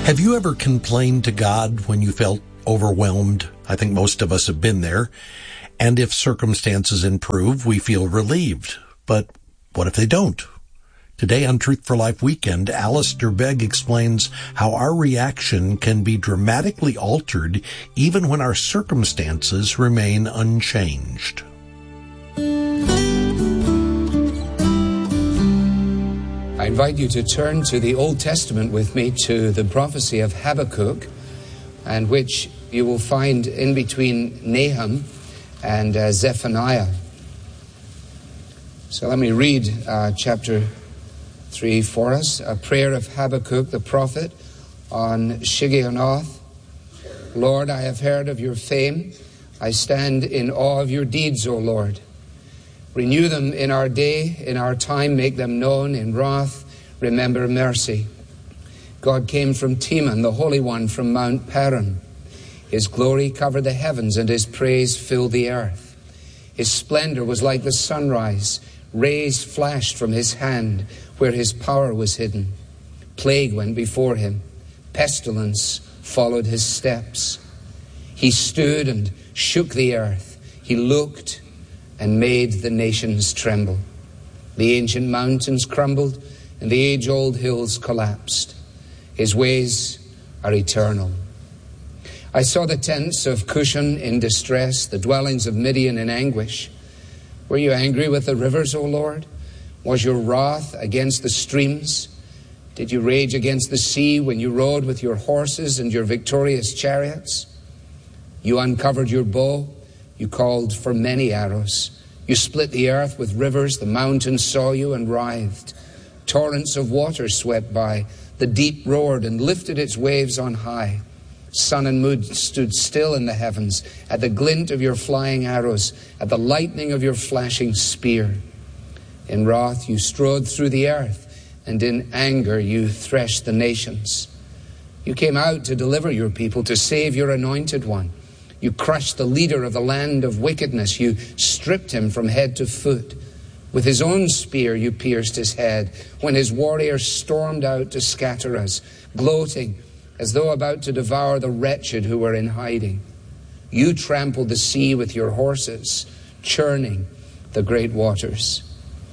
Have you ever complained to God when you felt overwhelmed? I think most of us have been there. And if circumstances improve, we feel relieved. But what if they don't? Today on Truth for Life Weekend, Alistair Begg explains how our reaction can be dramatically altered even when our circumstances remain unchanged. I invite you to turn to the Old Testament with me to the prophecy of Habakkuk, and which you will find in between Nahum and Zephaniah. So let me read chapter 3 for us, a prayer of Habakkuk the prophet on Shigionoth. Lord, I have heard of your fame. I stand in awe of your deeds, O Lord. Renew them in our day, in our time, make them known. In wrath, remember mercy. God came from Teman, the Holy One from Mount Paran. His glory covered the heavens, and his praise filled the earth. His splendor was like the sunrise. Rays flashed from his hand where his power was hidden. Plague went before him. Pestilence followed his steps. He stood and shook the earth. He looked and made the nations tremble. The ancient mountains crumbled, and the age-old hills collapsed. His ways are eternal. I saw the tents of Cushan in distress, the dwellings of Midian in anguish. Were you angry with the rivers, O Lord? Was your wrath against the streams? Did you rage against the sea when you rode with your horses and your victorious chariots? You uncovered your bow. You called for many arrows. You split the earth with rivers. The mountains saw you and writhed. Torrents of water swept by. The deep roared and lifted its waves on high. Sun and moon stood still in the heavens at the glint of your flying arrows, at the lightning of your flashing spear. In wrath you strode through the earth, and in anger you threshed the nations. You came out to deliver your people, to save your anointed one. You crushed the leader of the land of wickedness. You stripped him from head to foot. With his own spear you pierced his head when his warriors stormed out to scatter us, gloating as though about to devour the wretched who were in hiding. You trampled the sea with your horses, churning the great waters.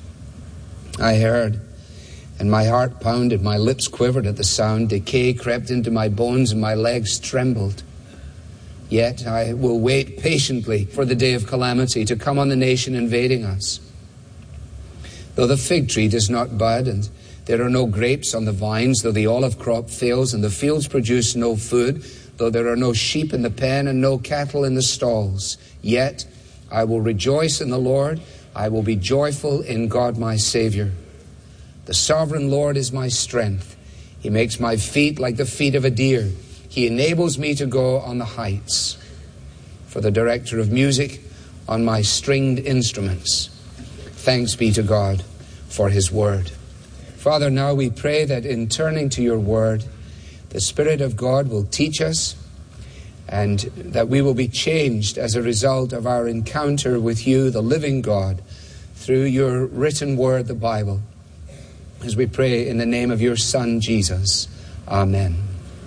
I heard, and my heart pounded, my lips quivered at the sound. Decay crept into my bones, and my legs trembled. Yet I will wait patiently for the day of calamity to come on the nation invading us. Though the fig tree does not bud, and there are no grapes on the vines, though the olive crop fails, and the fields produce no food, though there are no sheep in the pen and no cattle in the stalls, yet I will rejoice in the Lord. I will be joyful in God my Savior. The sovereign Lord is my strength. He makes my feet like the feet of a deer. He enables me to go on the heights. For the director of music on my stringed instruments. Thanks be to God for his word. Father, now we pray that in turning to your word, the Spirit of God will teach us, and that we will be changed as a result of our encounter with you, the living God, through your written word, the Bible. As we pray in the name of your Son, Jesus. Amen.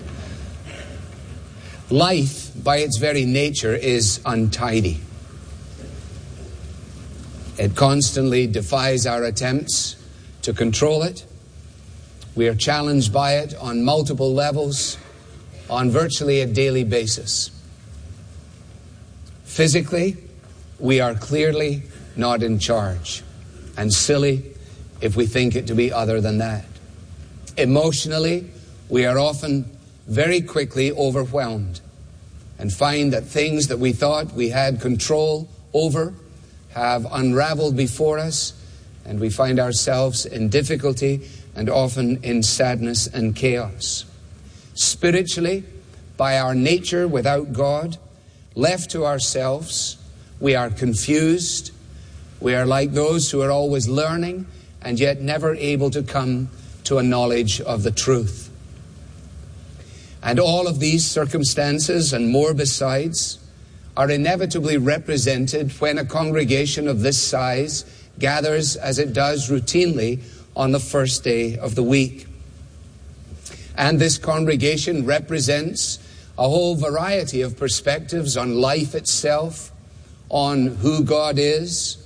Life, by its very nature, is untidy. It constantly defies our attempts to control it. We are challenged by it on multiple levels, on virtually a daily basis. Physically, we are clearly not in charge, and silly if we think it to be other than that. Emotionally, we are often very quickly overwhelmed and find that things that we thought we had control over have unraveled before us, and we find ourselves in difficulty and often in sadness and chaos. Spiritually, by our nature without God, left to ourselves, we are confused. We are like those who are always learning and yet never able to come to a knowledge of the truth. And all of these circumstances and more besides are inevitably represented when a congregation of this size gathers as it does routinely on the first day of the week. And this congregation represents a whole variety of perspectives on life itself, on who God is,